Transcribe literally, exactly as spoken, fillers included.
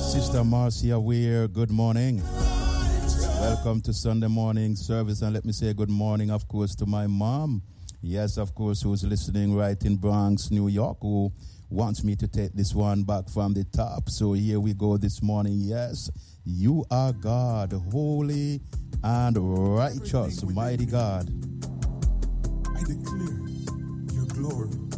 Sister Marcia Weir, good morning. Welcome to Sunday morning service, and let me say good morning, of course, to my mom. Yes, of course, who's listening right in Bronx, New York, who wants me to take this one back from the top. So here we go this morning. Yes, you are God, holy and righteous, mighty God. I declare your glory.